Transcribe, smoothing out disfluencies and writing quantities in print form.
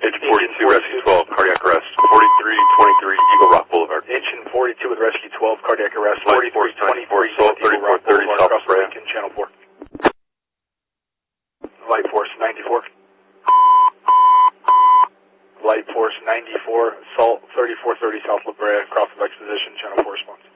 Engine 42, Rescue 12, cardiac arrest. 4323 Eagle Rock Boulevard. Engine 42 with Rescue 12, cardiac arrest. Light Force 94, Salt 3430 South La Brea. Channel 4. Light Force 94. Light Force 94, Salt 3430 South La Brea, cross of exposition, Channel 4 response.